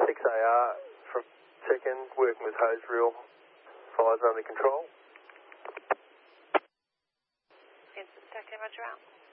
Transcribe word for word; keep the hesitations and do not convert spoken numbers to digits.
six A R from second, working with hose reel. Fire's under control. Vincent, Stockton, roger out.